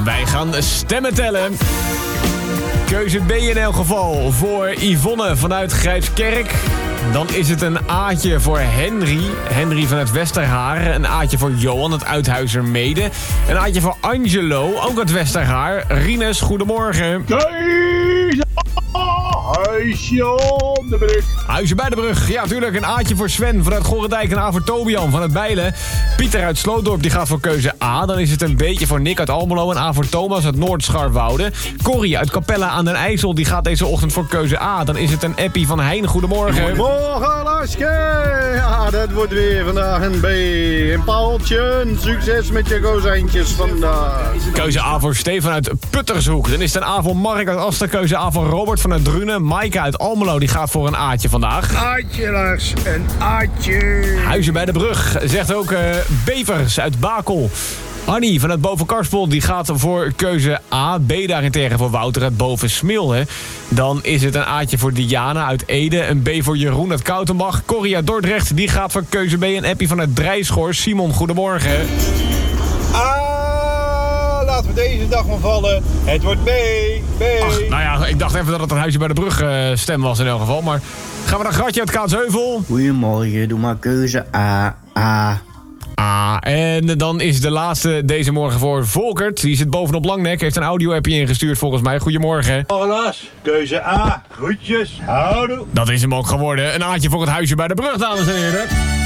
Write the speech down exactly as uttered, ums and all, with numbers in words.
Wij gaan stemmen tellen. Keuze B in elk geval voor Yvonne vanuit Grijpskerk. Dan is het een A'tje voor Henry. Henry vanuit Westerhaar. Een A'tje voor Johan uit Uithuizermede. Een A'tje voor Angelo, ook uit Westerhaar. Rinus, goedemorgen. Keuze Huisje op de brug. Huisje bij de brug. Ja, tuurlijk. Een A'tje voor Sven vanuit Gorredijk. Een A voor Tobian vanuit Bijlen. Pieter uit Slootdorp die gaat voor keuze A. Dan is het een beetje voor Nick uit Almelo. Een A voor Thomas uit Noordscharwoude. Corrie uit Capella aan den IJssel die gaat deze ochtend voor keuze A. Dan is het een appie van Hein. Goedemorgen. Goedemorgen, Laske. Ja, dat wordt weer vandaag een B. En Paultje, succes met je kozijntjes vandaag. Keuze A voor Stefan uit Puttershoek. Dan is het een A voor Mark uit Asten. Keuze A voor Robert vanuit Drunen. Maaike uit Almelo die gaat voor een A'tje vandaag. Aatje, Lars. Een Aatje. Huisje bij de brug. Zegt ook uh, Bevers uit Bakel. Annie vanuit Bovenkarspel die gaat voor keuze A. B daarentegen voor Wouter uit Bovensmilde. Dan is het een A'tje voor Diana uit Ede. Een B voor Jeroen uit Koutenbach. Corrie uit Dordrecht die gaat voor keuze B. Een appie vanuit Drijschor. Simon, goedemorgen. Ah, laten we deze dag maar vallen. Het wordt B. B. Ach, nou ja, ik dacht even dat het een Huisje bij de brug uh, stem was in elk geval. Maar gaan we naar Gratje uit Kaatsheuvel. Goedemorgen, doe maar keuze A. A. Ah, en dan is de laatste deze morgen voor Volkert. Die zit bovenop Langnek. Heeft een audio-appje ingestuurd volgens mij. Goedemorgen. Helaas, keuze A. Groetjes. Houdoe. Dat is hem ook geworden. Een A'tje voor het Huisje bij de brug, dames en heren.